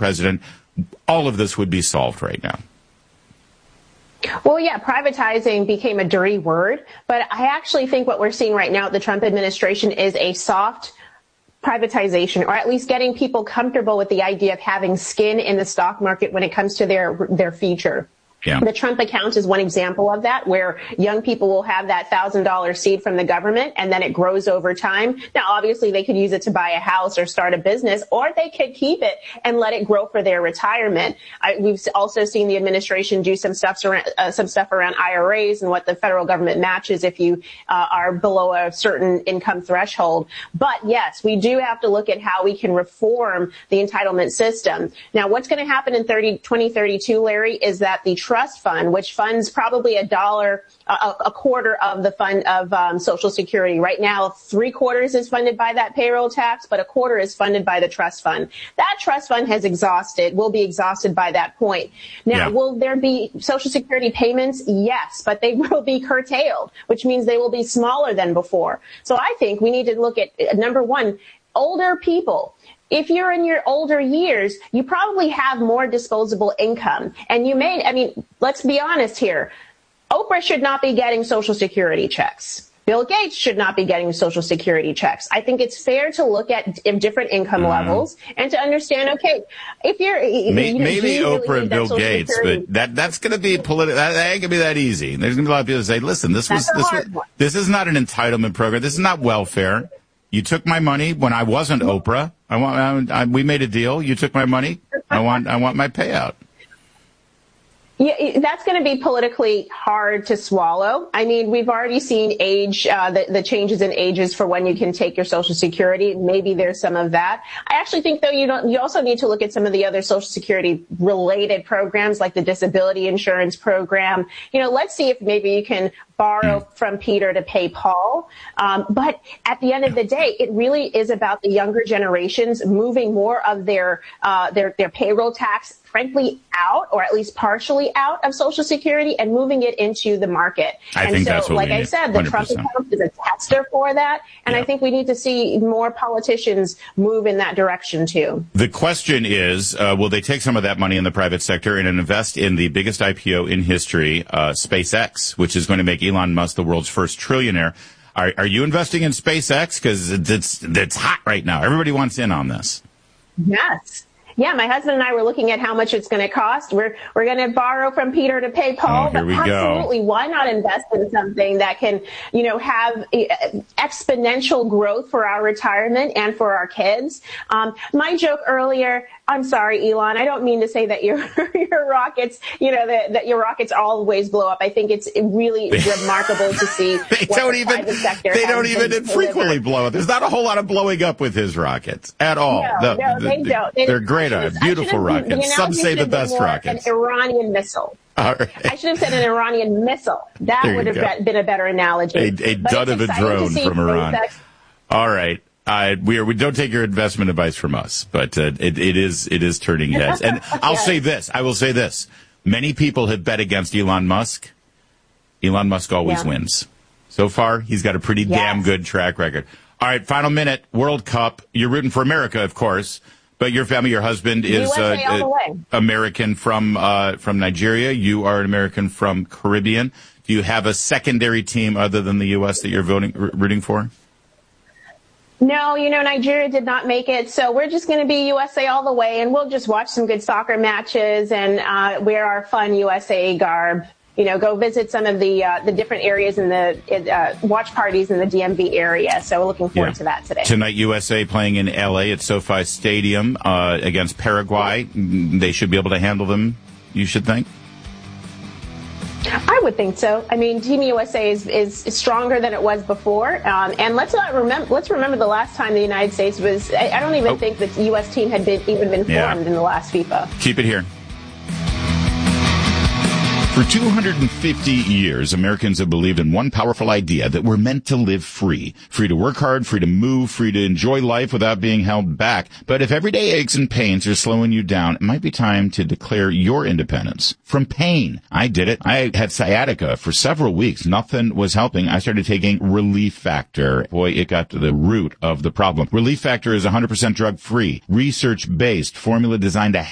president, all of this would be solved right now. Well, yeah, privatizing became a dirty word, but I actually think what we're seeing right now at the Trump administration is a soft privatization, or at least getting people comfortable with the idea of having skin in the stock market when it comes to their future. Yeah. The Trump account is one example of that, where young people will have that $1,000 seed from the government, and then it grows over time. Now, obviously, they could use it to buy a house or start a business, or they could keep it and let it grow for their retirement. We've also seen the administration do some stuff around IRAs and what the federal government matches if you are below a certain income threshold. But yes, we do have to look at how we can reform the entitlement system. Now, what's going to happen in 2032, Larry, is that the trust fund, which funds probably a quarter of the fund of Social Security. Right now, 3/4 is funded by that payroll tax, but a quarter is funded by the trust fund. That trust fund will be exhausted by that point. Now, will there be Social Security payments? Yes, but they will be curtailed, which means they will be smaller than before. So I think we need to look at, number one, older people. If you're in your older years, you probably have more disposable income. And let's be honest here. Oprah should not be getting Social Security checks. Bill Gates should not be getting Social Security checks. I think it's fair to look at different income levels and to understand, okay, if you're... Maybe Oprah and Bill Gates, but that's going to be political. That ain't going to be that easy. There's going to be a lot of people who say, listen, this is not an entitlement program. This is not welfare. You took my money when I wasn't Oprah. We made a deal. You took my money. I want my payout. Yeah, that's going to be politically hard to swallow. I mean, we've already seen age, the changes in ages for when you can take your Social Security. Maybe there's some of that. I actually think, though, you also need to look at some of the other Social Security related programs, like the disability insurance program. Let's see if maybe you can borrow from Peter to pay Paul. But at the end of the day, it really is about the younger generations moving more of their payroll tax, frankly, out, or at least partially out of Social Security, and moving it into the market. I think that's what we need. Like I said, the Trump account is a tester for that. And I think we need to see more politicians move in that direction, too. The question is, will they take some of that money in the private sector and invest in the biggest IPO in history, SpaceX, which is going to make Elon Musk the world's first trillionaire? Are you investing in SpaceX? Because it's hot right now. Everybody wants in on this. Yes. Yeah, my husband and I were looking at how much it's going to cost. We're going to borrow from Peter to pay Paul. Here we absolutely, go. Why not invest in something that can, have exponential growth for our retirement and for our kids? My joke earlier, I'm sorry, Elon, I don't mean to say that your rockets, that your rockets always blow up. I think it's really remarkable to see they don't even infrequently blow up. There's not a whole lot of blowing up with his rockets at all. No, they don't. They're great. Beautiful rockets. Some say the best rockets. An Iranian missile. All right. I should have said an Iranian missile. That would have been a better analogy. A dud of a drone from Iran. All right. We don't take your investment advice from us, but it is turning heads. And I will say this. Many people have bet against Elon Musk. Elon Musk always wins. So far, he's got a pretty damn good track record. All right, final minute. World Cup. You're rooting for America, of course. But your family, your husband is American from Nigeria. You are an American from Caribbean. Do you have a secondary team other than the U.S. that you're rooting for? No, Nigeria did not make it, so we're just going to be USA all the way, and we'll just watch some good soccer matches and wear our fun USA garb. Go visit some of the different areas in the watch parties in the DMV area. So we're looking forward to that today. Tonight, USA playing in L.A. at SoFi Stadium against Paraguay. They should be able to handle them, you should think? I would think so. I mean, Team USA is stronger than it was before. And let's remember the last time the United States was, I don't even think the U.S. team had been formed in the last FIFA. Keep it here. For 250 years, Americans have believed in one powerful idea, that we're meant to live free. Free to work hard, free to move, free to enjoy life without being held back. But if everyday aches and pains are slowing you down, it might be time to declare your independence from pain. I did it. I had sciatica for several weeks. Nothing was helping. I started taking Relief Factor. Boy, it got to the root of the problem. Relief Factor is 100% drug-free, research-based, formula designed to